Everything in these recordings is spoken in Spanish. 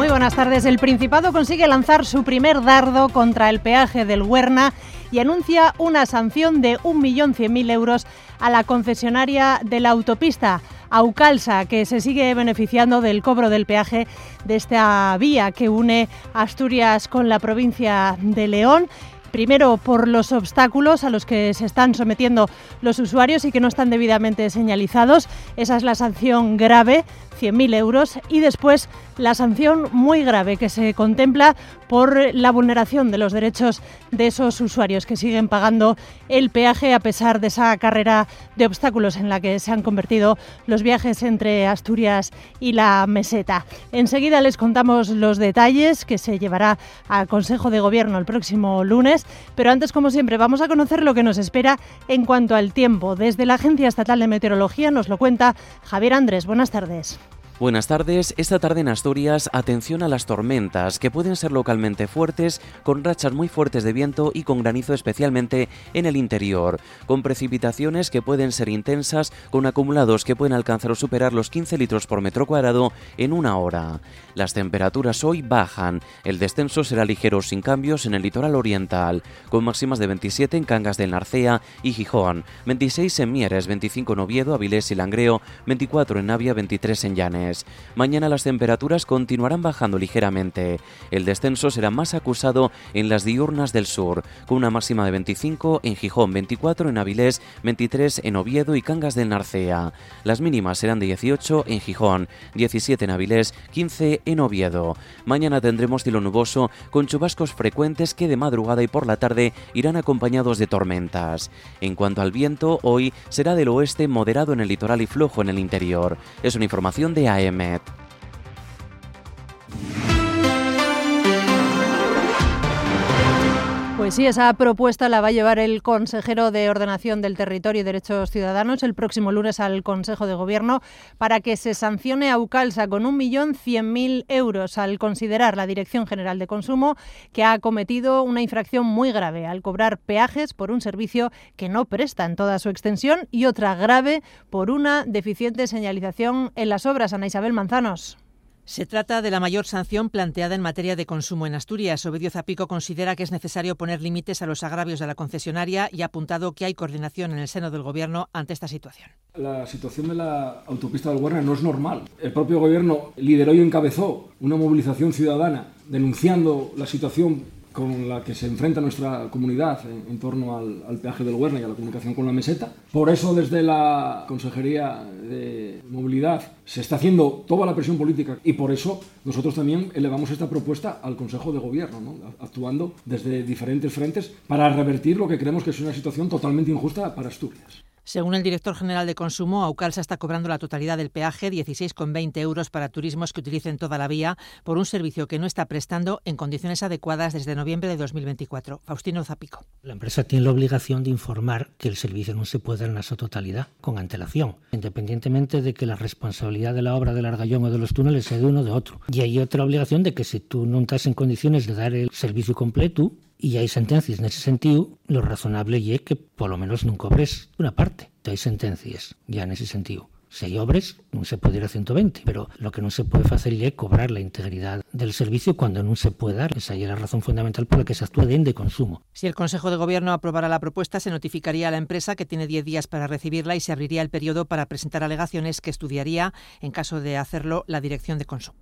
Muy buenas tardes. El Principado consigue lanzar su primer dardo contra el peaje del Huerna y anuncia una sanción de 1.100.000 euros a la concesionaria de la autopista Aucalsa, que se sigue beneficiando del cobro del peaje de esta vía que une Asturias con la provincia de León. Primero, por los obstáculos a los que se están sometiendo los usuarios y que no están debidamente señalizados. Esa es la sanción grave, 100.000 euros. Y después, la sanción muy grave que se contempla por la vulneración de los derechos de esos usuarios que siguen pagando el peaje a pesar de esa carrera de obstáculos en la que se han convertido los viajes entre Asturias y la meseta. Enseguida les contamos los detalles que se llevará al Consejo de Gobierno el próximo lunes. Pero antes, como siempre, vamos a conocer lo que nos espera en cuanto al tiempo. Desde la Agencia Estatal de Meteorología nos lo cuenta Javier Andrés. Buenas tardes. Buenas tardes. Esta tarde en Asturias, atención a las tormentas, que pueden ser localmente fuertes, con rachas muy fuertes de viento y con granizo especialmente en el interior, con precipitaciones que pueden ser intensas, con acumulados que pueden alcanzar o superar los 15 litros por metro cuadrado en una hora. Las temperaturas hoy bajan, el descenso será ligero sin cambios en el litoral oriental, con máximas de 27 en Cangas del Narcea y Gijón, 26 en Mieres, 25 en Oviedo, Avilés y Langreo, 24 en Navia, 23 en Llanes. Mañana las temperaturas continuarán bajando ligeramente. El descenso será más acusado en las diurnas del sur, con una máxima de 25 en Gijón, 24 en Avilés, 23 en Oviedo y Cangas del Narcea. Las mínimas serán de 18 en Gijón, 17 en Avilés, 15 en Oviedo. Mañana tendremos cielo nuboso con chubascos frecuentes que de madrugada y por la tarde irán acompañados de tormentas. En cuanto al viento, hoy será del oeste moderado en el litoral y flojo en el interior. Es una información de AEMET. Pues sí, esa propuesta la va a llevar el consejero de Ordenación del Territorio y Derechos Ciudadanos el próximo lunes al Consejo de Gobierno para que se sancione a Aucalsa con 1.100.000 euros al considerar la Dirección General de Consumo que ha cometido una infracción muy grave al cobrar peajes por un servicio que no presta en toda su extensión y otra grave por una deficiente señalización en las obras. Ana Isabel Manzanos. Se trata de la mayor sanción planteada en materia de consumo en Asturias. Ovidio Zapico considera que es necesario poner límites a los agravios de la concesionaria y ha apuntado que hay coordinación en el seno del Gobierno ante esta situación. La situación de la autopista del Huerna no es normal. El propio Gobierno lideró y encabezó una movilización ciudadana denunciando la situación con la que se enfrenta nuestra comunidad en torno al peaje del Huerna y a la comunicación con la meseta. Por eso, desde la Consejería de Movilidad se está haciendo toda la presión política y por eso nosotros también elevamos esta propuesta al Consejo de Gobierno, ¿no? Actuando desde diferentes frentes para revertir lo que creemos que es una situación totalmente injusta para Asturias. Según el director general de Consumo, Aucalsa está cobrando la totalidad del peaje, 16,20 euros para turismos que utilicen toda la vía, por un servicio que no está prestando en condiciones adecuadas desde noviembre de 2024. Faustino Zapico. La empresa tiene la obligación de informar que el servicio no se puede dar en su totalidad, con antelación, independientemente de que la responsabilidad de la obra del Argallón o de los túneles sea de uno o de otro. Y hay otra obligación de que si tú no estás en condiciones de dar el servicio completo, y hay sentencias en ese sentido, lo razonable es que por lo menos no cobres una parte. Hay sentencias ya en ese sentido. Si hay obras, no se puede ir a 120, pero lo que no se puede hacer es cobrar la integridad del servicio cuando no se puede dar. Esa es la razón fundamental por la que se actúa de ende consumo. Si el Consejo de Gobierno aprobara la propuesta, se notificaría a la empresa, que tiene 10 días para recibirla, y se abriría el periodo para presentar alegaciones que estudiaría, en caso de hacerlo, la Dirección de Consumo.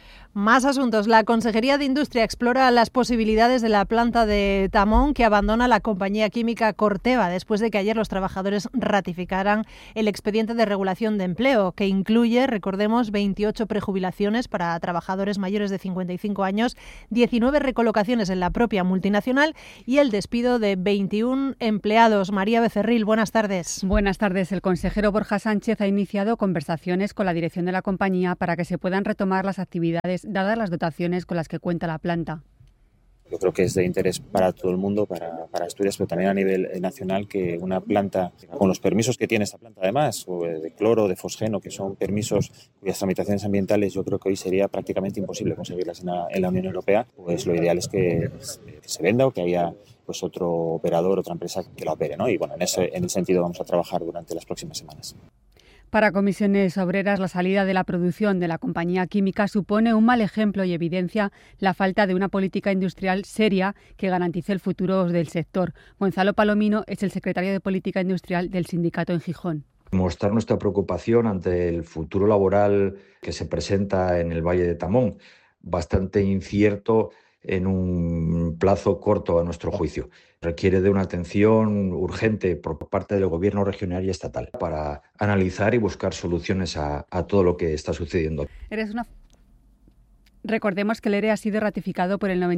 Más asuntos. La Consejería de Industria explora las posibilidades de la planta de Tamón, que abandona la compañía química Corteva después de que ayer los trabajadores ratificaran el expediente de regulación de empleo, que incluye, recordemos, 28 prejubilaciones para trabajadores mayores de 55 años, 19 recolocaciones en la propia multinacional y el despido de 21 empleados. María Becerril, buenas tardes. Buenas tardes. El consejero Borja Sánchez ha iniciado conversaciones con la dirección de la compañía para que se puedan retomar las actividades dadas las dotaciones con las que cuenta la planta. Yo creo que es de interés para todo el mundo, para Asturias, pero también a nivel nacional, que una planta, con los permisos que tiene esta planta además, de cloro, de fosgeno, que son permisos cuyas tramitaciones ambientales yo creo que hoy sería prácticamente imposible conseguirlas en la Unión Europea, pues lo ideal es que se venda o que haya pues otro operador, otra empresa que la opere, ¿no? Y bueno, en ese sentido vamos a trabajar durante las próximas semanas. Para Comisiones Obreras, la salida de la producción de la compañía química supone un mal ejemplo y evidencia la falta de una política industrial seria que garantice el futuro del sector. Gonzalo Palomino es el secretario de Política Industrial del sindicato en Gijón. Mostrar nuestra preocupación ante el futuro laboral que se presenta en el Valle de Tamón, bastante incierto en un plazo corto a nuestro juicio. Requiere de una atención urgente por parte del Gobierno regional y estatal para analizar y buscar soluciones a todo lo que está sucediendo. Recordemos que el ERE ha sido ratificado por el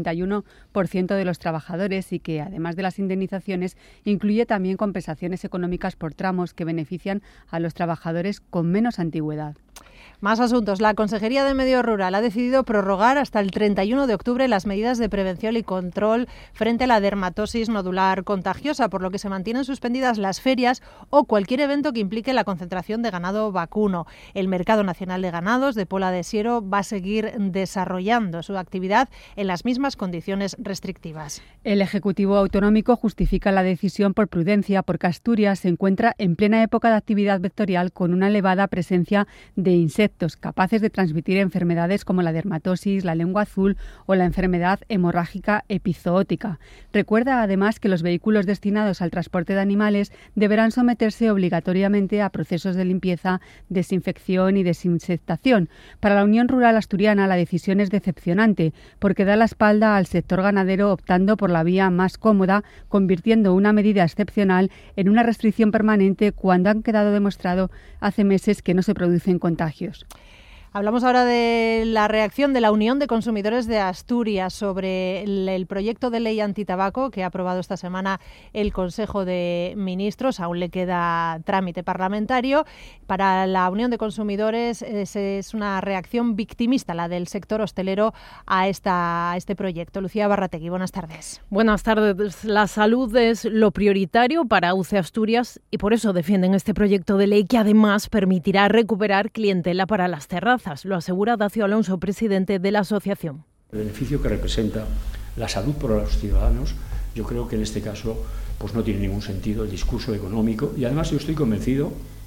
91% de los trabajadores y que, además de las indemnizaciones, incluye también compensaciones económicas por tramos que benefician a los trabajadores con menos antigüedad. Más asuntos. La Consejería de Medio Rural ha decidido prorrogar hasta el 31 de octubre las medidas de prevención y control frente a la dermatosis nodular contagiosa, por lo que se mantienen suspendidas las ferias o cualquier evento que implique la concentración de ganado vacuno. El Mercado Nacional de Ganados de Pola de Siero va a seguir desarrollando su actividad en las mismas condiciones restrictivas. El Ejecutivo Autonómico justifica la decisión por prudencia porque Asturias se encuentra en plena época de actividad vectorial con una elevada presencia de insectos capaces de transmitir enfermedades como la dermatosis, la lengua azul o la enfermedad hemorrágica epizootica. Recuerda además que los vehículos destinados al transporte de animales deberán someterse obligatoriamente a procesos de limpieza, desinfección y desinsectación. Para la Unión Rural Asturiana la decisión es decepcionante porque da la espalda al sector ganadero optando por la vía más cómoda, convirtiendo una medida excepcional en una restricción permanente cuando han quedado demostrado hace meses que no se producen contagios. Hablamos ahora de la reacción de la Unión de Consumidores de Asturias sobre el proyecto de ley antitabaco que ha aprobado esta semana el Consejo de Ministros. Aún le queda trámite parlamentario. Para la Unión de Consumidores es una reacción victimista la del sector hostelero a este proyecto. Lucía Barrategui, buenas tardes. Buenas tardes. La salud es lo prioritario para UCE Asturias y por eso defienden este proyecto de ley que además permitirá recuperar clientela para las terrazas. Lo asegura Dacio Alonso, presidente de la asociación. El beneficio que representa la salud para los ciudadanos, yo creo que en este caso pues no tiene ningún sentido el discurso económico y además yo estoy convencido,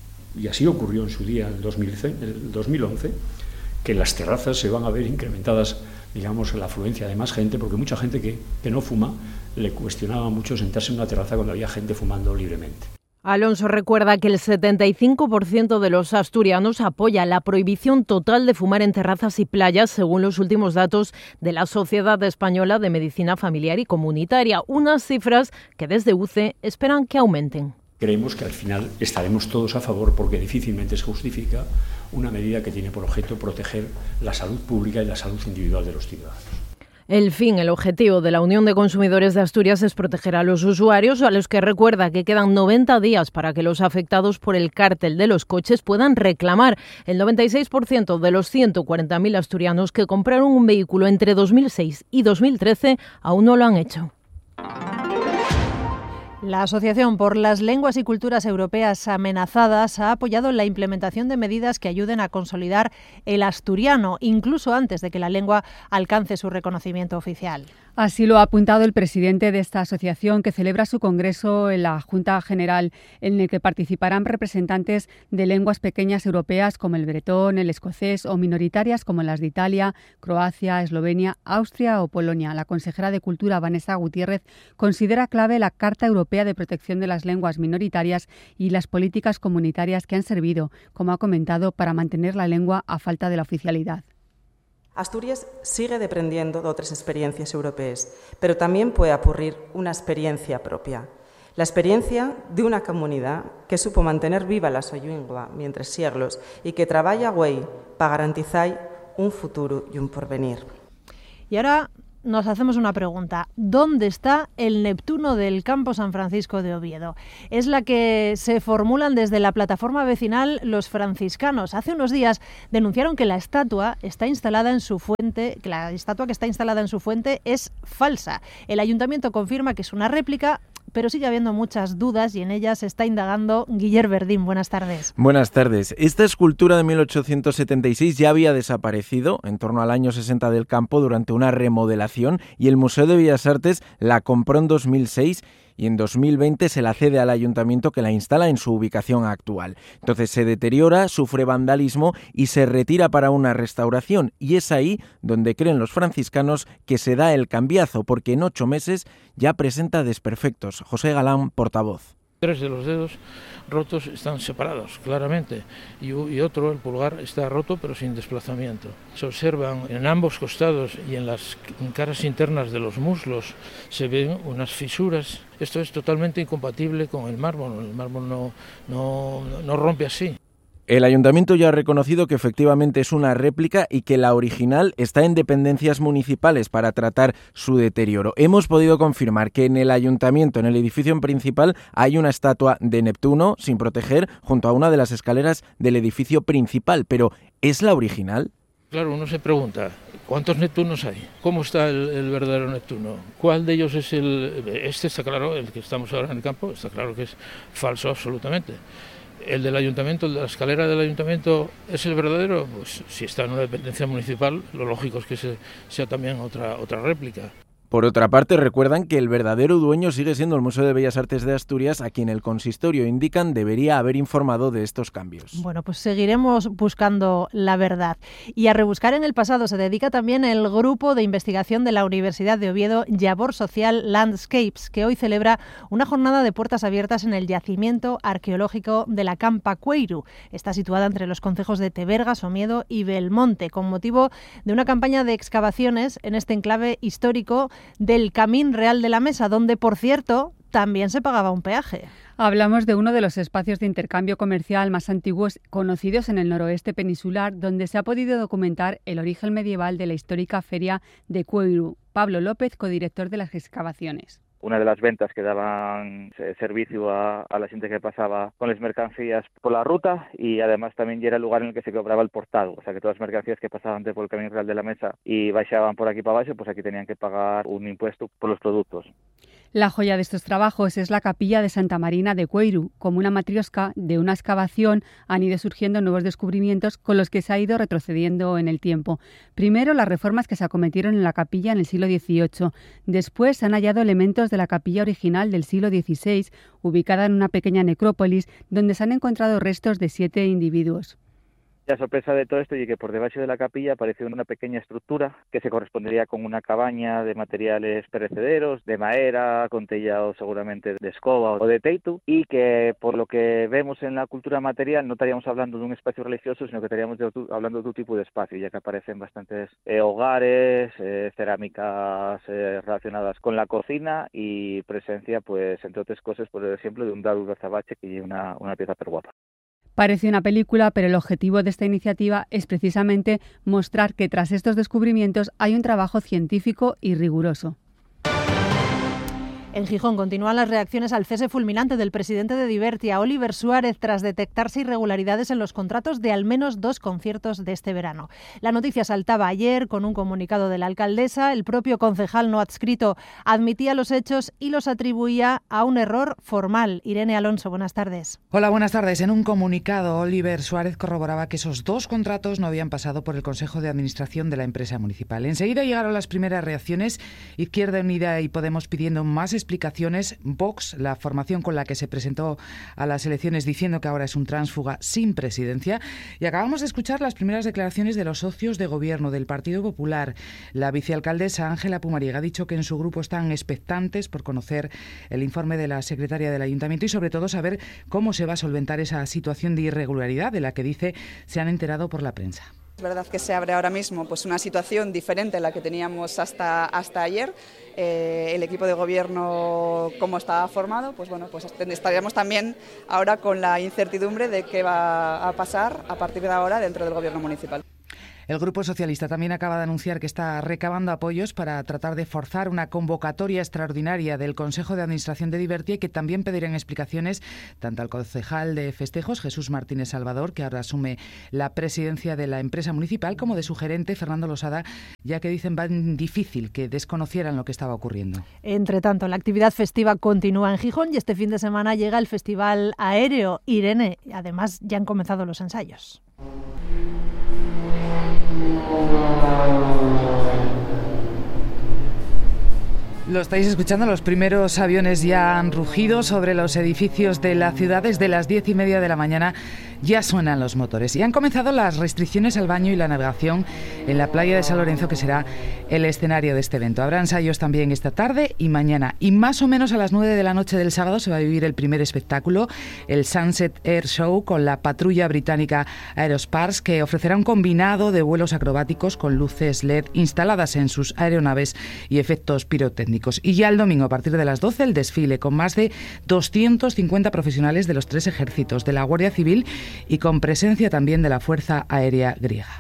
y así ocurrió en su día en el 2011, que las terrazas se van a ver incrementadas, digamos, la afluencia de más gente, porque mucha gente que no fuma le cuestionaba mucho sentarse en una terraza cuando había gente fumando libremente. Alonso recuerda que el 75% de los asturianos apoya la prohibición total de fumar en terrazas y playas, según los últimos datos de la Sociedad Española de Medicina Familiar y Comunitaria, unas cifras que desde UCE esperan que aumenten. Creemos que al final estaremos todos a favor porque difícilmente se justifica una medida que tiene por objeto proteger la salud pública y la salud individual de los ciudadanos. El objetivo de la Unión de Consumidores de Asturias es proteger a los usuarios, a los que recuerda que quedan 90 días para que los afectados por el cártel de los coches puedan reclamar. El 96% de los 140.000 asturianos que compraron un vehículo entre 2006 y 2013 aún no lo han hecho. La Asociación por las Lenguas y Culturas Europeas Amenazadas ha apoyado la implementación de medidas que ayuden a consolidar el asturiano, incluso antes de que la lengua alcance su reconocimiento oficial. Así lo ha apuntado el presidente de esta asociación, que celebra su congreso en la Junta General, en el que participarán representantes de lenguas pequeñas europeas como el bretón, el escocés o minoritarias como las de Italia, Croacia, Eslovenia, Austria o Polonia. La consejera de Cultura, Vanessa Gutiérrez, considera clave la Carta Europea de Protección de las Lenguas Minoritarias y las políticas comunitarias que han servido, como ha comentado, para mantener la lengua a falta de la oficialidad. Asturias sigue dependiendo de otras experiencias europeas, pero también puede ocurrir una experiencia propia. La experiencia de una comunidad que supo mantener viva la súa lengua mientras siglos y que trabaja güey para garantizar un futuro y un porvenir. Y ahora nos hacemos una pregunta. ¿Dónde está el Neptuno del Campo San Francisco de Oviedo? Es la que se formulan desde la plataforma vecinal los franciscanos. Hace unos días denunciaron que la estatua que está instalada en su fuente es falsa. El ayuntamiento confirma que es una réplica, pero sigue habiendo muchas dudas y en ellas se está indagando Guillermo Verdín. Buenas tardes. Buenas tardes. Esta escultura de 1876 ya había desaparecido en torno al año 60 del campo durante una remodelación y el Museo de Bellas Artes la compró en 2006 y en 2020 se la cede al ayuntamiento que la instala en su ubicación actual. Entonces se deteriora, sufre vandalismo y se retira para una restauración, y es ahí donde creen los franciscanos que se da el cambiazo, porque en 8 meses ya presenta desperfectos. José Galán, portavoz. 3 de los dedos rotos están separados, claramente, y otro, el pulgar, está roto pero sin desplazamiento. Se observan en ambos costados y en las caras internas de los muslos, se ven unas fisuras. Esto es totalmente incompatible con el mármol no rompe así. El ayuntamiento ya ha reconocido que efectivamente es una réplica y que la original está en dependencias municipales para tratar su deterioro. Hemos podido confirmar que en el ayuntamiento, en el edificio principal, hay una estatua de Neptuno sin proteger junto a una de las escaleras del edificio principal, pero ¿es la original? Claro, uno se pregunta, ¿cuántos Neptunos hay? ¿Cómo está el verdadero Neptuno? ¿Cuál de ellos es Este está claro, el que estamos ahora en el campo, está claro que es falso absolutamente. ¿El del ayuntamiento, el de la escalera del ayuntamiento, es el verdadero? Pues si está en una dependencia municipal, lo lógico es que sea también otra réplica. Por otra parte, recuerdan que el verdadero dueño sigue siendo el Museo de Bellas Artes de Asturias, a quien el consistorio indican debería haber informado de estos cambios. Bueno, pues seguiremos buscando la verdad. Y a rebuscar en el pasado se dedica también el grupo de investigación de la Universidad de Oviedo, Yabor Social Landscapes, que hoy celebra una jornada de puertas abiertas en el yacimiento arqueológico de la Campa Cueiru. Está situada entre los concejos de Teberga, Somiedo y Belmonte, con motivo de una campaña de excavaciones en este enclave histórico del Camín Real de la Mesa, donde, por cierto, también se pagaba un peaje. Hablamos de uno de los espacios de intercambio comercial más antiguos conocidos en el noroeste peninsular, donde se ha podido documentar el origen medieval de la histórica feria de Cueiru. Pablo López, codirector de las excavaciones. Una de las ventas que daban servicio a la gente que pasaba con las mercancías por la ruta, y además también era el lugar en el que se cobraba el portado, o sea que todas las mercancías que pasaban por el Camino Real de la Mesa y baixaban por aquí para abajo, pues aquí tenían que pagar un impuesto por los productos. La joya de estos trabajos es la capilla de Santa Marina de Cueiru. Como una matriosca de una excavación han ido surgiendo nuevos descubrimientos con los que se ha ido retrocediendo en el tiempo. Primero, las reformas que se acometieron en la capilla en el siglo XVIII. Después se han hallado elementos de la capilla original del siglo XVI, ubicada en una pequeña necrópolis, donde se han encontrado restos de 7 individuos. La sorpresa de todo esto es que por debajo de la capilla apareció una pequeña estructura que se correspondería con una cabaña de materiales perecederos, de madera, con tellado seguramente de escoba o de teitu, y que por lo que vemos en la cultura material no estaríamos hablando de un espacio religioso, sino que estaríamos hablando de otro tipo de espacio, ya que aparecen bastantes hogares, cerámicas relacionadas con la cocina y presencia, pues entre otras cosas, por ejemplo, de un dado de azabache, que es una pieza per guapa. Parece una película, pero el objetivo de esta iniciativa es precisamente mostrar que tras estos descubrimientos hay un trabajo científico y riguroso. En Gijón continúan las reacciones al cese fulminante del presidente de Divertia, Oliver Suárez, tras detectarse irregularidades en los contratos de al menos 2 conciertos de este verano. La noticia saltaba ayer con un comunicado de la alcaldesa. El propio concejal no adscrito admitía los hechos y los atribuía a un error formal. Irene Alonso, buenas tardes. Hola, buenas tardes. En un comunicado, Oliver Suárez corroboraba que esos 2 contratos no habían pasado por el Consejo de Administración de la empresa municipal. Enseguida llegaron las primeras reacciones. Izquierda Unida y Podemos pidiendo más explicaciones. Vox, la formación con la que se presentó a las elecciones, diciendo que ahora es un tránsfuga sin presidencia. Y acabamos de escuchar las primeras declaraciones de los socios de gobierno del Partido Popular. La vicealcaldesa Ángela Pumariega ha dicho que en su grupo están expectantes por conocer el informe de la secretaria del Ayuntamiento y sobre todo saber cómo se va a solventar esa situación de irregularidad de la que dice se han enterado por la prensa. Es verdad que se abre ahora mismo pues una situación diferente a la que teníamos hasta ayer. El equipo de gobierno, como estaba formado, pues bueno, pues estaríamos también ahora con la incertidumbre de qué va a pasar a partir de ahora dentro del gobierno municipal. El Grupo Socialista también acaba de anunciar que está recabando apoyos para tratar de forzar una convocatoria extraordinaria del Consejo de Administración de Divertia y que también pedirán explicaciones tanto al concejal de festejos, Jesús Martínez Salvador, que ahora asume la presidencia de la empresa municipal, como de su gerente, Fernando Losada, ya que dicen va difícil que desconocieran lo que estaba ocurriendo. Entre tanto, la actividad festiva continúa en Gijón y este fin de semana llega el Festival Aéreo. Irene, además ya han comenzado los ensayos. Lo estáis escuchando, los primeros aviones ya han rugido sobre los edificios de la ciudad. Desde las 10:30 de la mañana ya suenan los motores y han comenzado las restricciones al baño y la navegación en la playa de San Lorenzo, que será el escenario de este evento. Habrá ensayos también esta tarde y mañana, y más o menos a las 9 de la noche del sábado se va a vivir el primer espectáculo, el Sunset Air Show, con la patrulla británica Aerospars, que ofrecerá un combinado de vuelos acrobáticos con luces LED instaladas en sus aeronaves y efectos pirotécnicos. Y ya el domingo, a partir de las 12, el desfile con más de 250 profesionales de los 3 ejércitos, de la Guardia Civil y con presencia también de la Fuerza Aérea griega.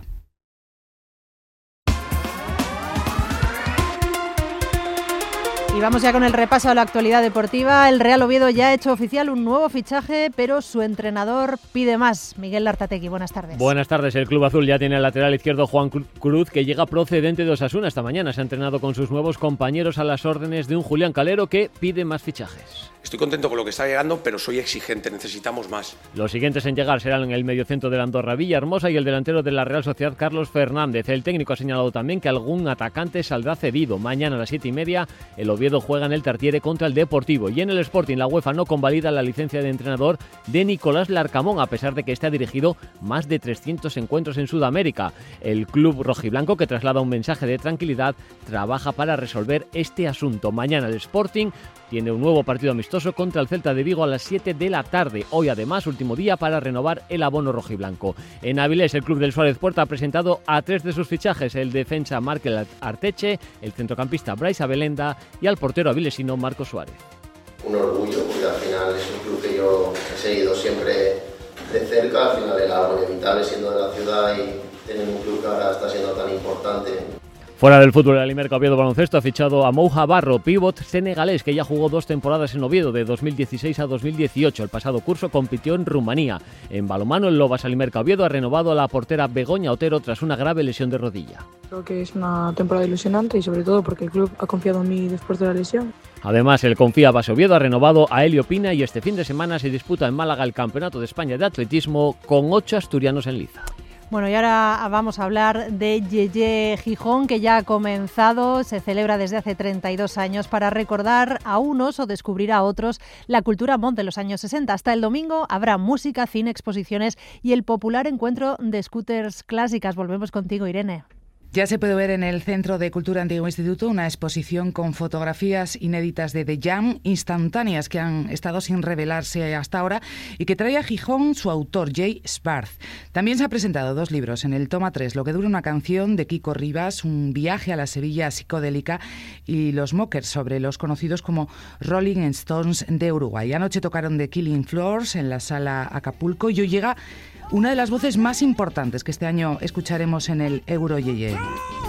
Y vamos ya con el repaso a la actualidad deportiva. El Real Oviedo ya ha hecho oficial un nuevo fichaje, pero su entrenador pide más. Miguel Lartategui, buenas tardes. Buenas tardes. El Club Azul ya tiene al lateral izquierdo Juan Cruz, que llega procedente de Osasuna. Esta mañana se ha entrenado con sus nuevos compañeros a las órdenes de un Julián Calero, que pide más fichajes. Estoy contento con lo que está llegando, pero soy exigente, necesitamos más. Los siguientes en llegar serán el mediocentro del Andorra Villahermosa y el delantero de la Real Sociedad Carlos Fernández. El técnico ha señalado también que algún atacante saldrá cedido. Mañana a las 7:30 el Oviedo juega en el Tartiere contra el Deportivo. Y en el Sporting la UEFA no convalida la licencia de entrenador de Nicolás Larcamón, a pesar de que este ha dirigido más de 300 encuentros en Sudamérica. El club rojiblanco, que traslada un mensaje de tranquilidad, trabaja para resolver este asunto. Mañana el Sporting tiene un nuevo partido amistoso contra el Celta de Vigo a las 7 de la tarde. Hoy, además, último día para renovar el abono rojiblanco. En Avilés, el club del Suárez Puerta ha presentado a 3 de sus fichajes: el defensa Markel Arteche, el centrocampista Brais Abelenda y al portero avilesino Marcos Suárez. Un orgullo, porque al final es un club que yo he seguido siempre de cerca. Al final era algo inevitable siendo de la ciudad y tener un club que ahora está siendo tan importante. Fuera del fútbol, el Alimerca Oviedo Baloncesto ha fichado a Mouha Barro, pívot senegalés, que ya jugó 2 temporadas en Oviedo, de 2016 a 2018. El pasado curso compitió en Rumanía. En balonmano, el Lobas Alimerca Oviedo ha renovado a la portera Begoña Otero tras una grave lesión de rodilla. Creo que es una temporada ilusionante y sobre todo porque el club ha confiado en mí después de la lesión. Además, el Confía Base Oviedo ha renovado a Helio Pina y este fin de semana se disputa en Málaga el Campeonato de España de Atletismo con 8 asturianos en liza. Bueno, y ahora vamos a hablar de Yeye Gijón, que ya ha comenzado, se celebra desde hace 32 años para recordar a unos o descubrir a otros la cultura mod de los años 60. Hasta el domingo habrá música, cine, exposiciones y el popular encuentro de scooters clásicas. Volvemos contigo, Irene. Ya se puede ver en el Centro de Cultura Antiguo Instituto una exposición con fotografías inéditas de The Jam, instantáneas que han estado sin revelarse hasta ahora y que trae a Gijón su autor, Jay Sbarth. También se han presentado 2 libros. En el toma 3, Lo que dura una canción, de Kiko Rivas, un viaje a la Sevilla psicodélica, y Los Mockers, sobre los conocidos como Rolling Stones de Uruguay. Anoche tocaron The Killing Floors en la Sala Acapulco y hoy llega una de las voces más importantes que este año escucharemos en el Euro Yeye.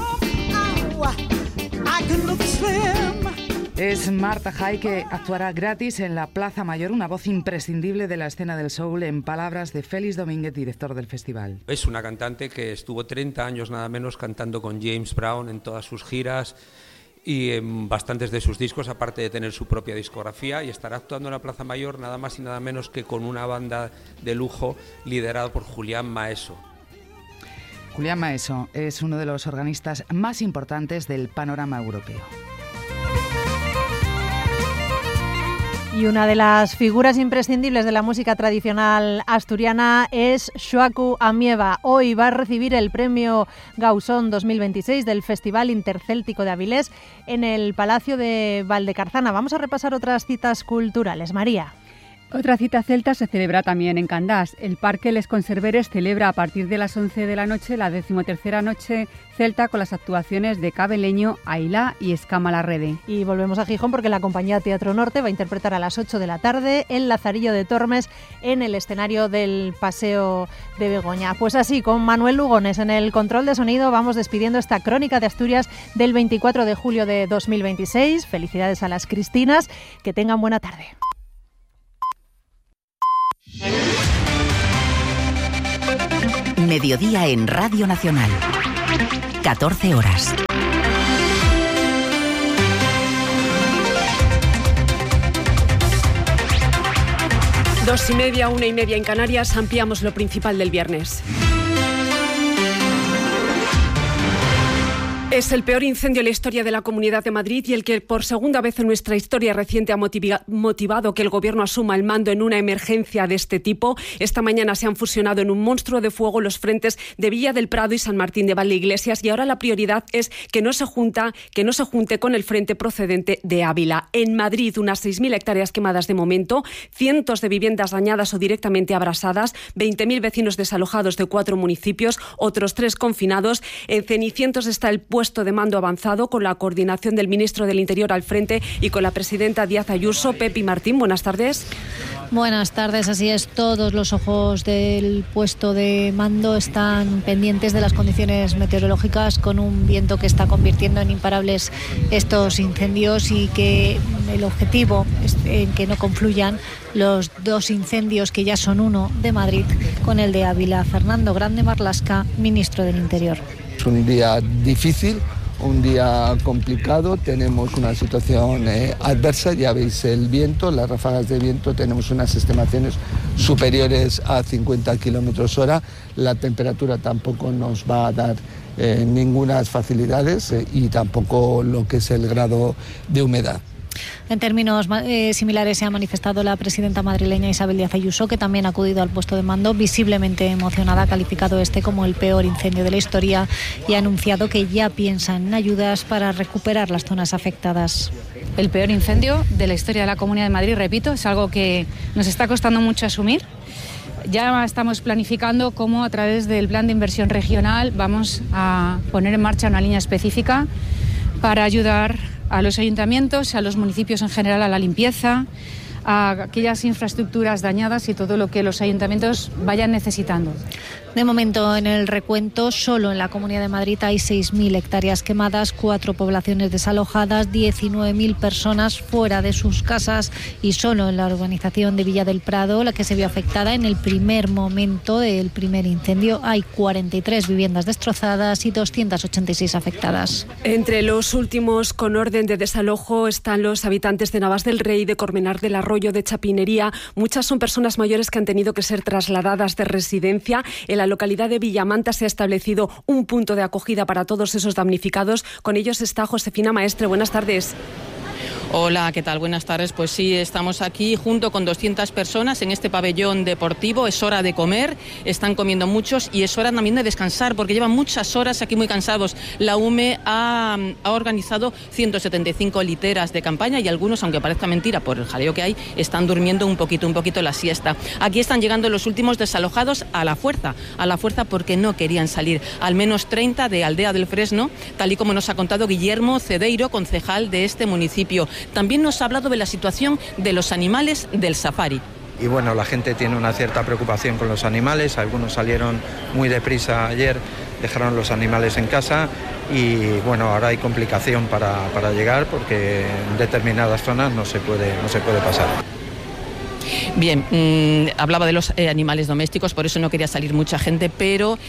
Es Marta Jai, que actuará gratis en la Plaza Mayor, una voz imprescindible de la escena del soul, en palabras de Félix Domínguez, director del festival. Es una cantante que estuvo 30 años nada menos cantando con James Brown en todas sus giras y en bastantes de sus discos, aparte de tener su propia discografía, y estará actuando en la Plaza Mayor nada más y nada menos que con una banda de lujo liderada por Julián Maeso. Julián Maeso es uno de los organistas más importantes del panorama europeo. Y una de las figuras imprescindibles de la música tradicional asturiana es Xoaku Amieva. Hoy va a recibir el premio Gausón 2026 del Festival Intercéltico de Avilés en el Palacio de Valdecarzana. Vamos a repasar otras citas culturales. María. Otra cita celta se celebra también en Candás. El Parque Les Conserveres celebra a partir de las 11 de la noche la 13ª noche celta con las actuaciones de Cabeleño, Ailá y Escama la Rede. Y volvemos a Gijón porque la compañía Teatro Norte va a interpretar a las 8 de la tarde el Lazarillo de Tormes en el escenario del Paseo de Begoña. Pues así, con Manuel Lugones en el control de sonido, vamos despidiendo esta crónica de Asturias del 24 de julio de 2026. Felicidades a las Cristinas, que tengan buena tarde. Mediodía en Radio Nacional. 14 horas. 2:30, 1:30 en Canarias. Ampliamos lo principal del viernes. Es el peor incendio en la historia de la Comunidad de Madrid y el que por segunda vez en nuestra historia reciente ha motivado que el Gobierno asuma el mando en una emergencia de este tipo. Esta mañana se han fusionado en un monstruo de fuego los frentes de Villa del Prado y San Martín de Valdeiglesias, y ahora la prioridad es que no se junte con el frente procedente de Ávila. En Madrid, unas 6.000 hectáreas quemadas de momento, cientos de viviendas dañadas o directamente abrasadas, 20.000 vecinos desalojados de 4 municipios, otros 3 confinados. En Cenicientos está el puesto de mando avanzado con la coordinación del ministro del Interior al frente y con la presidenta Díaz Ayuso. Pepi Martín, buenas tardes. Buenas tardes, así es. Todos los ojos del puesto de mando están pendientes de las condiciones meteorológicas, con un viento que está convirtiendo en imparables estos incendios, y que el objetivo es en que no confluyan los 2 incendios, que ya son uno, de Madrid con el de Ávila. Fernando Grande Marlaska, ministro del Interior. Es un día difícil, un día complicado, tenemos una situación adversa, ya veis el viento, las ráfagas de viento, tenemos unas estimaciones superiores a 50 kilómetros hora, la temperatura tampoco nos va a dar ningunas facilidades y tampoco lo que es el grado de humedad. En términos similares se ha manifestado la presidenta madrileña Isabel Díaz Ayuso, que también ha acudido al puesto de mando, visiblemente emocionada. Ha calificado este como el peor incendio de la historia y ha anunciado que ya piensan en ayudas para recuperar las zonas afectadas. El peor incendio de la historia de la Comunidad de Madrid, repito, es algo que nos está costando mucho asumir. Ya estamos planificando cómo, a través del plan de inversión regional, vamos a poner en marcha una línea específica para ayudar a los ayuntamientos, a los municipios en general, a la limpieza, a aquellas infraestructuras dañadas y todo lo que los ayuntamientos vayan necesitando. De momento, en el recuento, solo en la Comunidad de Madrid hay 6.000 hectáreas quemadas, 4 poblaciones desalojadas, 19.000 personas fuera de sus casas, y solo en la urbanización de Villa del Prado, la que se vio afectada en el primer momento del primer incendio, hay 43 viviendas destrozadas y 286 afectadas. Entre los últimos con orden de desalojo están los habitantes de Navas del Rey, de Colmenar del Arroyo, de Chapinería. Muchas son personas mayores que han tenido que ser trasladadas de residencia. En la localidad de Villamanta se ha establecido un punto de acogida para todos esos damnificados. Con ellos está Josefina Maestre. Buenas tardes. Hola, ¿qué tal? Buenas tardes. Pues sí, estamos aquí junto con 200 personas en este pabellón deportivo. Es hora de comer, están comiendo muchos, y es hora también de descansar, porque llevan muchas horas aquí muy cansados. La UME ha organizado 175 literas de campaña, y algunos, aunque parezca mentira por el jaleo que hay, están durmiendo un poquito la siesta. Aquí están llegando los últimos desalojados a la fuerza porque no querían salir. Al menos 30 de Aldea del Fresno, tal y como nos ha contado Guillermo Cedeiro, concejal de este municipio. También nos ha hablado de la situación de los animales del safari. Y bueno, la gente tiene una cierta preocupación con los animales. Algunos salieron muy deprisa ayer, dejaron los animales en casa, y bueno, ahora hay complicación para llegar, porque en determinadas zonas no se puede pasar. Bien, hablaba de los animales domésticos, por eso no quería salir mucha gente, pero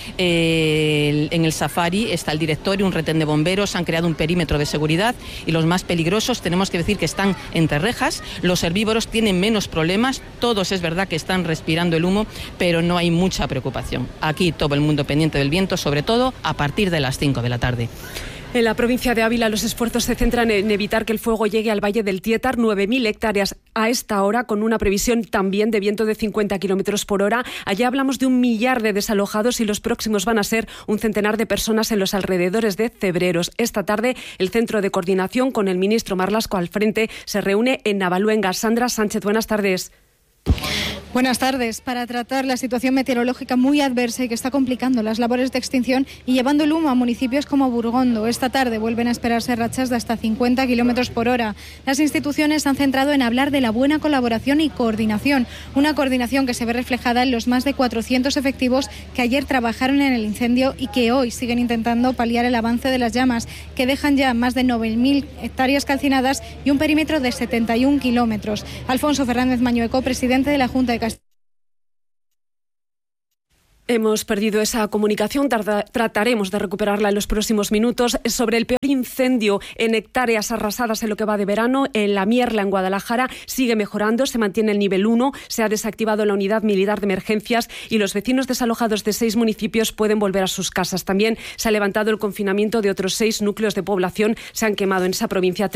en el safari está el director y un retén de bomberos. Han creado un perímetro de seguridad, y los más peligrosos tenemos que decir que están entre rejas. Los herbívoros tienen menos problemas, todos es verdad que están respirando el humo, pero no hay mucha preocupación. Aquí todo el mundo pendiente del viento, sobre todo a partir de las 5 de la tarde. En la provincia de Ávila los esfuerzos se centran en evitar que el fuego llegue al Valle del Tietar. 9.000 hectáreas a esta hora, con una previsión también de viento de 50 kilómetros por hora. Allí hablamos de 1 millar de desalojados, y los próximos van a ser un centenar de personas en los alrededores de Cebreros. Esta tarde el Centro de Coordinación, con el ministro Marlaska al frente, se reúne en Navaluenga. Sandra Sánchez, buenas tardes. Buenas tardes. Para tratar la situación meteorológica muy adversa y que está complicando las labores de extinción y llevando el humo a municipios como Burgondo, esta tarde vuelven a esperarse rachas de hasta 50 kilómetros por hora. Las instituciones se han centrado en hablar de la buena colaboración y coordinación, una coordinación que se ve reflejada en los más de 400 efectivos que ayer trabajaron en el incendio y que hoy siguen intentando paliar el avance de las llamas, que dejan ya más de 9.000 hectáreas calcinadas y un perímetro de 71 kilómetros. Alfonso Fernández Mañueco, presidente de la Junta de Castilla. Hemos perdido esa comunicación, trataremos de recuperarla en los próximos minutos. Sobre el peor incendio en hectáreas arrasadas en lo que va de verano, en La Mierla, en Guadalajara, sigue mejorando, se mantiene el nivel 1, se ha desactivado la unidad militar de emergencias y los vecinos desalojados de 6 municipios pueden volver a sus casas. También se ha levantado el confinamiento de otros 6 núcleos de población, se han quemado en esa provincia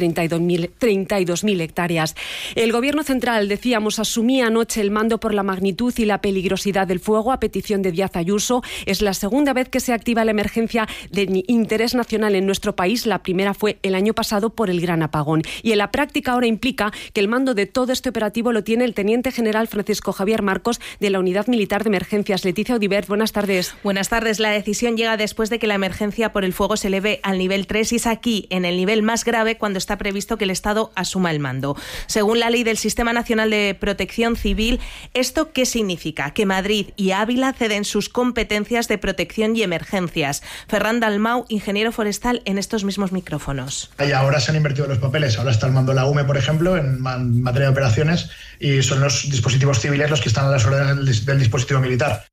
32.000 hectáreas. El Gobierno central, decíamos, asumía anoche el mando por la magnitud y la peligrosidad del fuego a petición de Díaz Ayuso. Es la segunda vez que se activa la emergencia de interés nacional en nuestro país. La primera fue el año pasado por el gran apagón. Y en la práctica ahora implica que el mando de todo este operativo lo tiene el teniente general Francisco Javier Marcos de la Unidad Militar de Emergencias. Leticia Audibert, buenas tardes. Buenas tardes. La decisión llega después de que la emergencia por el fuego se eleve al nivel 3 y es aquí, en el nivel más grave, cuando está previsto que el Estado asuma el mando. Según la ley del Sistema Nacional de Protección Civil, ¿esto qué significa? Que Madrid y Ávila ceden sus competencias de protección y emergencias. Ferran Dalmau, ingeniero forestal, en estos mismos micrófonos. Y ahora se han invertido los papeles. Ahora está el mando la UME, por ejemplo, en materia de operaciones, y son los dispositivos civiles los que están a las órdenes del dispositivo militar.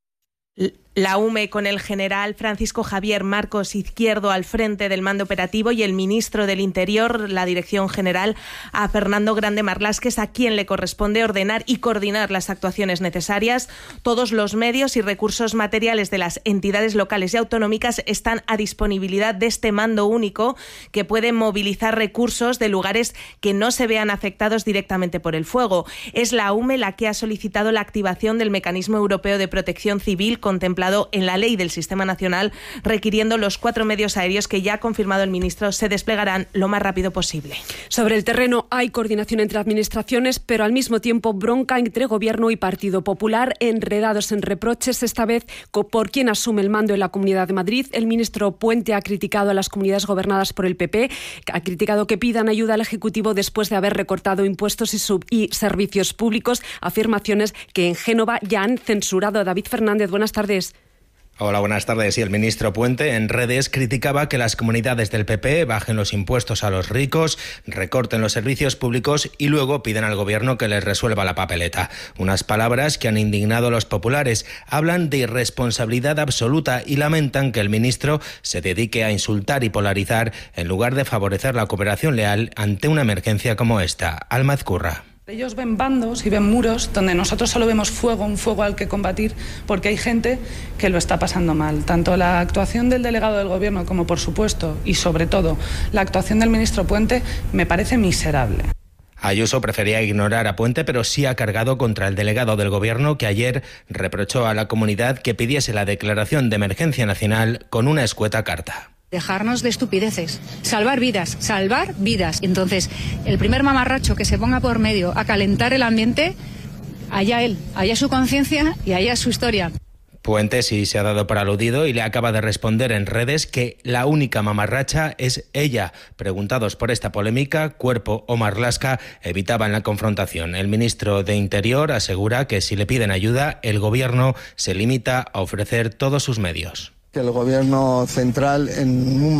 La UME con el general Francisco Javier Marcos Izquierdo al frente del mando operativo y el ministro del Interior, la dirección general, a Fernando Grande Marlaska, a quien le corresponde ordenar y coordinar las actuaciones necesarias. Todos los medios y recursos materiales de las entidades locales y autonómicas están a disponibilidad de este mando único que puede movilizar recursos de lugares que no se vean afectados directamente por el fuego. Es la UME la que ha solicitado la activación del Mecanismo Europeo de Protección Civil contemplado en la ley del Sistema Nacional, requiriendo los 4 medios aéreos que ya ha confirmado el ministro se desplegarán lo más rápido posible. Sobre el terreno hay coordinación entre administraciones, pero al mismo tiempo bronca entre Gobierno y Partido Popular, enredados en reproches, esta vez por quien asume el mando en la Comunidad de Madrid. El ministro Puente ha criticado a las comunidades gobernadas por el PP, ha criticado que pidan ayuda al Ejecutivo después de haber recortado impuestos y servicios públicos, afirmaciones que en Génova ya han censurado. David Fernández, buenas tardes. Hola, buenas tardes. Y el ministro Puente en redes criticaba que las comunidades del PP bajen los impuestos a los ricos, recorten los servicios públicos y luego piden al Gobierno que les resuelva la papeleta. Unas palabras que han indignado a los populares. Hablan de irresponsabilidad absoluta y lamentan que el ministro se dedique a insultar y polarizar en lugar de favorecer la cooperación leal ante una emergencia como esta. Alma Ezcurra. Ellos ven bandos y ven muros donde nosotros solo vemos fuego, un fuego al que combatir, porque hay gente que lo está pasando mal. Tanto la actuación del delegado del Gobierno como, por supuesto, y sobre todo, la actuación del ministro Puente me parece miserable. Ayuso prefería ignorar a Puente, pero sí ha cargado contra el delegado del Gobierno, que ayer reprochó a la comunidad que pidiese la declaración de emergencia nacional con una escueta carta. Dejarnos de estupideces, salvar vidas. Entonces, el primer mamarracho que se ponga por medio a calentar el ambiente, allá él, allá su conciencia y allá su historia. Puente sí se ha dado por aludido y le acaba de responder en redes que la única mamarracha es ella. Preguntados por esta polémica, Cuerpo o Marlaska evitaban la confrontación. El ministro de Interior asegura que si le piden ayuda, el Gobierno se limita a ofrecer todos sus medios. Que el Gobierno central en ningún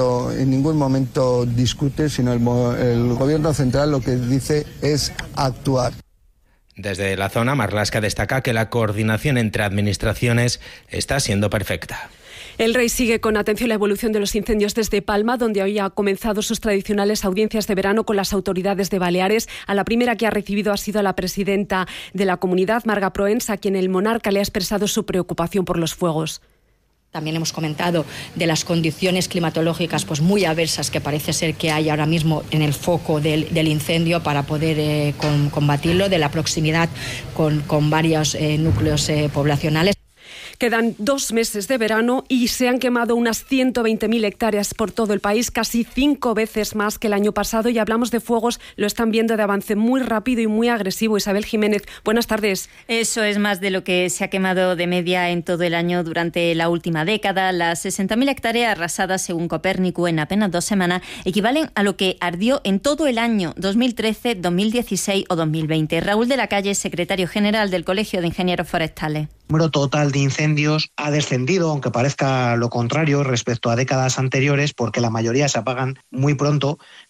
momento discute, sino el Gobierno central lo que dice es actuar. Desde la zona, Marlaska destaca que la coordinación entre administraciones está siendo perfecta. El Rey sigue con atención la evolución de los incendios desde Palma, donde hoy ha comenzado sus tradicionales audiencias de verano con las autoridades de Baleares. A la primera que ha recibido ha sido a la presidenta de la comunidad, Marga Proens, a quien el monarca le ha expresado su preocupación por los fuegos. También hemos comentado de las condiciones climatológicas pues muy adversas que parece ser que hay ahora mismo en el foco del incendio para poder combatirlo, de la proximidad con varios núcleos poblacionales. Quedan 2 meses de verano y se han quemado unas 120.000 hectáreas por todo el país, casi 5 veces más que el año pasado. Y hablamos de fuegos, lo están viendo de avance muy rápido y muy agresivo. Isabel Jiménez, buenas tardes. Eso es más de lo que se ha quemado de media en todo el año durante la última década. Las 60.000 hectáreas arrasadas, según Copérnico, en apenas 2 semanas, equivalen a lo que ardió en todo el año 2013, 2016 o 2020. Raúl de la Calle, secretario general del Colegio de Ingenieros Forestales. El número total de incendios ha descendido, aunque parezca lo contrario respecto a décadas anteriores, porque la mayoría se apagan muy pronto,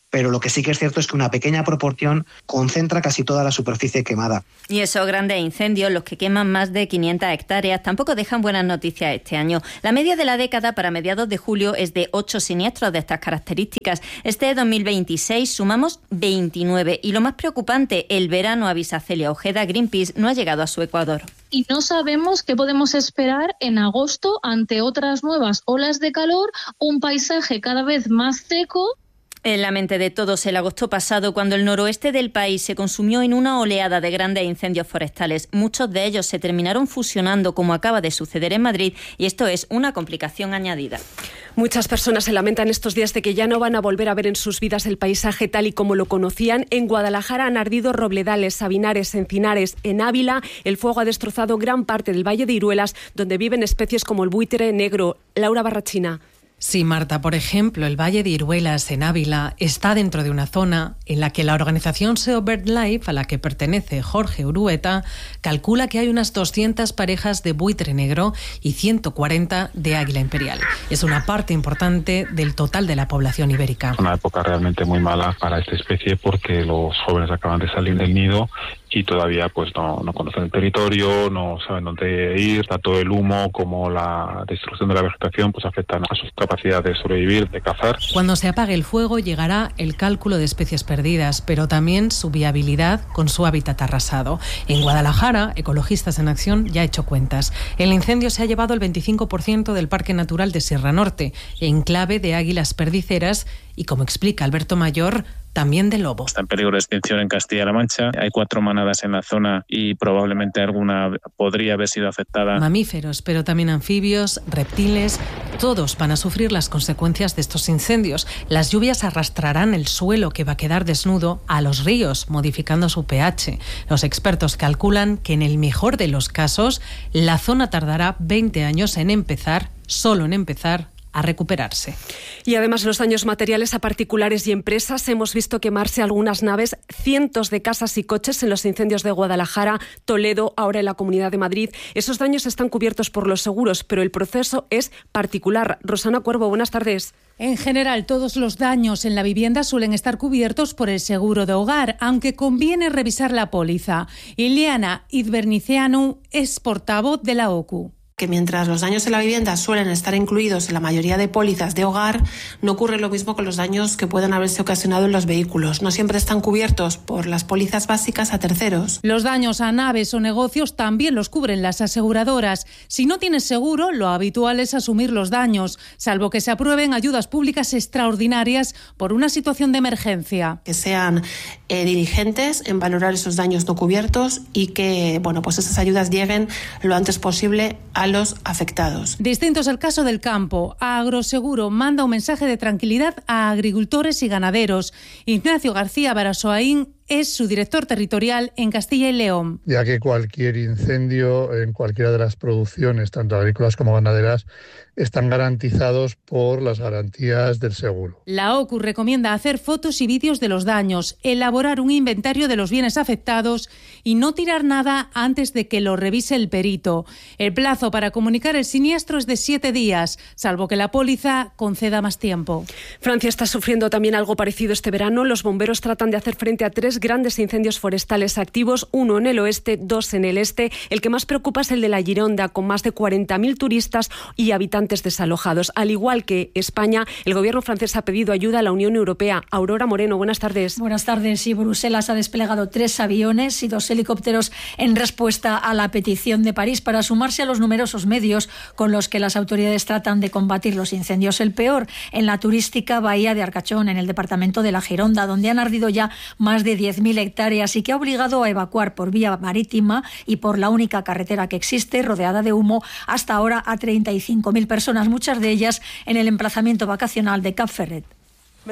pero lo que sí que es cierto es que una pequeña proporción concentra casi toda la superficie quemada. Y esos grandes incendios, los que queman más de 500 hectáreas, tampoco dejan buenas noticias este año. La media de la década para mediados de julio es de 8 siniestros de estas características. Este 2026 sumamos 29. Y lo más preocupante, el verano, avisa Celia Ojeda, Greenpeace no ha llegado a su Ecuador. Y no sabemos qué podemos esperar en agosto ante otras nuevas olas de calor, un paisaje cada vez más seco. En la mente de todos, el agosto pasado, cuando el noroeste del país se consumió en una oleada de grandes incendios forestales, muchos de ellos se terminaron fusionando, como acaba de suceder en Madrid, y esto es una complicación añadida. Muchas personas se lamentan estos días de que ya no van a volver a ver en sus vidas el paisaje tal y como lo conocían. En Guadalajara han ardido robledales, sabinares, encinares. En Ávila, el fuego ha destrozado gran parte del Valle de Iruelas, donde viven especies como el buitre negro. Laura Barrachina. Sí, Marta, por ejemplo, el Valle de Iruelas, en Ávila, está dentro de una zona en la que la organización SEO BirdLife, a la que pertenece Jorge Urueta, calcula que hay unas 200 parejas de buitre negro y 140 de águila imperial. Es una parte importante del total de la población ibérica. Una época realmente muy mala para esta especie porque los jóvenes acaban de salir del nido y todavía pues no conocen el territorio, no saben dónde ir. Tanto el humo como la destrucción de la vegetación pues afectan a su capacidad de sobrevivir, de cazar. Cuando se apague el fuego llegará el cálculo de especies perdidas, pero también su viabilidad con su hábitat arrasado. En Guadalajara, Ecologistas en Acción ya ha hecho cuentas. El incendio se ha llevado el 25% del Parque Natural de Sierra Norte, enclave de águilas perdiceras y, como explica Alberto Mayor, también de lobo. Está en peligro de extinción en Castilla-La Mancha. Hay 4 manadas en la zona y probablemente alguna podría haber sido afectada. Mamíferos, pero también anfibios, reptiles, todos van a sufrir las consecuencias de estos incendios. Las lluvias arrastrarán el suelo que va a quedar desnudo a los ríos, modificando su pH. Los expertos calculan que en el mejor de los casos, la zona tardará 20 años en empezar, solo en empezar, a recuperarse. Y además los daños materiales a particulares y empresas. Hemos visto quemarse algunas naves, cientos de casas y coches en los incendios de Guadalajara, Toledo, ahora en la Comunidad de Madrid. Esos daños están cubiertos por los seguros, pero el proceso es particular. Rosana Cuervo, buenas tardes. En general, todos los daños en la vivienda suelen estar cubiertos por el seguro de hogar, aunque conviene revisar la póliza. Ileana Izbernicianu es portavoz de la OCU. Que mientras los daños en la vivienda suelen estar incluidos en la mayoría de pólizas de hogar, no ocurre lo mismo con los daños que pueden haberse ocasionado en los vehículos. No siempre están cubiertos por las pólizas básicas a terceros. Los daños a naves o negocios también los cubren las aseguradoras. Si no tienes seguro, lo habitual es asumir los daños, salvo que se aprueben ayudas públicas extraordinarias por una situación de emergencia. Que sean diligentes en valorar esos daños no cubiertos y que esas ayudas lleguen lo antes posible a los afectados. Distinto es el caso del campo. Agroseguro manda un mensaje de tranquilidad a agricultores y ganaderos. Ignacio García Barasoaín es su director territorial en Castilla y León. Ya que cualquier incendio en cualquiera de las producciones, tanto agrícolas como ganaderas, están garantizados por las garantías del seguro. La OCU recomienda hacer fotos y vídeos de los daños, elaborar un inventario de los bienes afectados y no tirar nada antes de que lo revise el perito. El plazo para comunicar el siniestro es de 7 días, salvo que la póliza conceda más tiempo. Francia está sufriendo también algo parecido este verano. Los bomberos tratan de hacer frente a 3 grandes incendios forestales activos, 1 en el oeste, 2 en el este. El que más preocupa es el de la Gironda, con más de 40.000 turistas y habitantes desalojados. Al igual que España, el gobierno francés ha pedido ayuda a la Unión Europea. Aurora Moreno, buenas tardes. Buenas tardes. Sí, Bruselas ha desplegado 3 aviones y 2 helicópteros en respuesta a la petición de París para sumarse a los numerosos medios con los que las autoridades tratan de combatir los incendios. El peor en la turística bahía de Arcachón, en el departamento de la Gironda, donde han ardido ya más de 10.000 hectáreas y que ha obligado a evacuar por vía marítima y por la única carretera que existe, rodeada de humo, hasta ahora a 35.000 personas, muchas de ellas en el emplazamiento vacacional de Cap Ferret. Me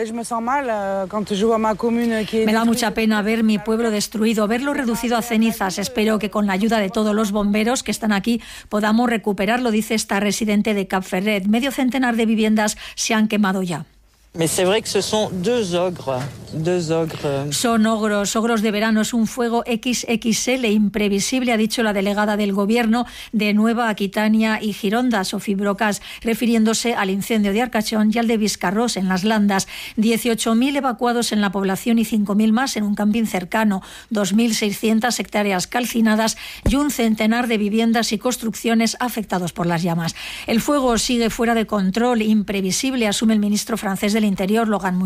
da mucha pena ver mi pueblo destruido, verlo reducido a cenizas. Espero que con la ayuda de todos los bomberos que están aquí podamos recuperarlo, dice esta residente de Cap Ferret. Medio centenar de viviendas se han quemado ya. Son ogros de verano, es un fuego XXL imprevisible, ha dicho la delegada del Gobierno de Nueva Aquitania y Gironda, Sofía Brocas, refiriéndose al incendio de Arcachón y al de Viscarrós, en las Landas. 18.000 evacuados en la población y 5.000 más en un camping cercano, 2.600 hectáreas calcinadas y un centenar de viviendas y construcciones afectados por las llamas. El fuego sigue fuera de control, imprevisible, asume el ministro francés del Interior, Logan